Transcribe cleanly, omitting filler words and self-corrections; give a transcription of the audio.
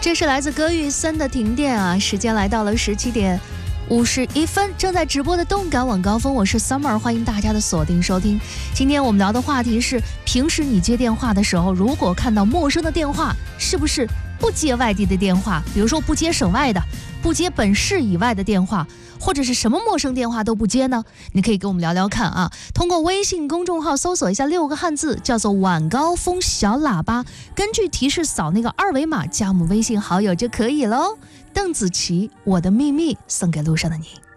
这是来自歌玉森的停电啊！时间来到了17点51分，正在直播的动感晚高峰，我是 Summer， 欢迎大家的锁定收听。今天我们聊的话题是：平时你接电话的时候，如果看到陌生的电话，是不是不接外地的电话？比如说不接省外的，不接本市以外的电话，或者是什么陌生电话都不接呢？你可以跟我们聊聊看啊。通过微信公众号搜索一下6个汉字，叫做晚高峰小喇叭，根据提示扫那个2维码加我们微信好友就可以喽。邓紫棋，我的秘密，送给路上的你。